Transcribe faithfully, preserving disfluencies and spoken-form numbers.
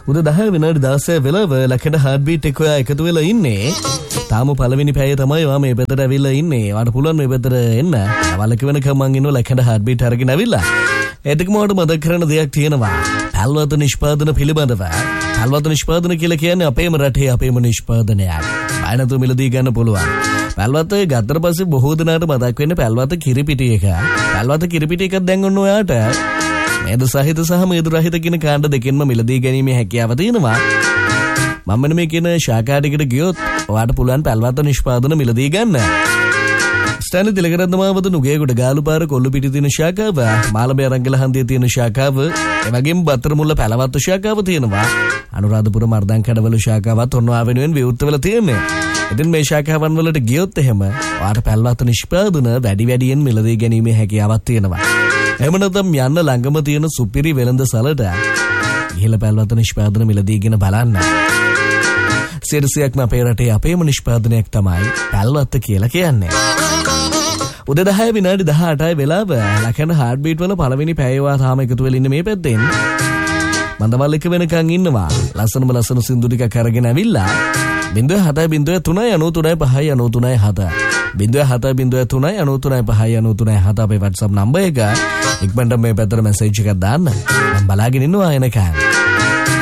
උදේ දහ විනාඩි දාසය වෙලාව ලකඩ හાર્ට් බීට් එක ඔයා එකතු වෙලා ඉන්නේ. තාම පළවෙනි පැයේ තමයි වා මේ පැත්තට ඇවිල්ලා ඉන්නේ. වාට පුළුවන් මේ පැත්තට එන්න. අවලක වෙනකම් මං ඉන්නවා ලකඩ හાર્ට් බීට් අරගෙන ඇවිල්ලා. ඒකම මට මතක් කරන දෙයක් තියෙනවා. පැල්වත නිෂ්පාදන පිළිබඳව. පැල්වත නිෂ්පාදන කියලා කියන්නේ අපේම රටේ අපේම නිෂ්පාදනයක්. බය නැතුව මිලදී ගන්න පුළුවන්. පැල්වත ගත්තට පස්සේ බොහෝ දෙනාට මතක් වෙන්නේ පැල්වත කිරිපිටි එක. පැල්වත කිරිපිටි එකක් දැන් ඔන්න ඔයාට මේද සහිත සහ මේද රහිත කියන කාණ්ඩ දෙකෙන්ම මිලදී ගැනීමේ හැකියාව තියෙනවා. මම මෙන්න මේ කියන ශාකාටිකට ගියොත් ඔයාට පුළුවන් පැල්වත නිෂ්පාදන මිලදී ගන්න. ස්ටෑන්ලි තිලකරත්න මාවත නුගේගොඩ ගාලුපාර කොල්ලුපිටි තියෙන ශාඛාව, මාළඹේ අරංගල හන්දියේ තියෙන ශාඛාව, ඒ වගේම බත්තරමුල්ල පැලවත්තු ශාඛාව තියෙනවා. අනුරාධපුර මර්දන් කඩවල ශාඛාවත් ඔන්න ආවෙනුවෙන් විවෘත වෙලා තියෙන්නේ. ඉතින් මේ ශාඛාවන් වලට ගියොත් එහෙම ඔයාට පැල්වත නිෂ්පාදන වැඩි වැඩියෙන් මිලදී ගැනීමේ හැකියාවක් තියෙනවා. එහෙම නැත්නම් යන්න ළඟම තියෙන සුපිරි වෙළඳ සැලට ඉහළ පැල්වත නිෂ්පාදන මිලදීගෙන බලන්න. සිරසියක්ම අපේ රටේ අපේම නිෂ්පාදනයක් තමයි පැල්වත කියලා කියන්නේ. උදේ දහය විනාඩි දහඅටයි වෙලාව. ලකන හાર્ට් බීට් වල පළවෙනි පැයවා තාම එකතු වෙලා ඉන්නේ මේ පැත්තෙන්. මන්දවල් එක වෙනකන් ඉන්නවා. ලස්සනම ලස්සන සින්දු ටිකක් අරගෙන ඇවිල්ලා බිංදුව හතයි බිංදුව තුනයි අනූ තුනයි පහයි අනූ තුනයි හත. බිංදුව හතයි බිංදුව තුනයි අනූ තුනයි පහයි අනූ තුනයි හත අපේ WhatsApp නම්බර් එක. ඉක්මනට මේ පැත්තට මැසේජ් එකක් දාන්න. මම බලාගෙන ඉන්නවා එනකන්.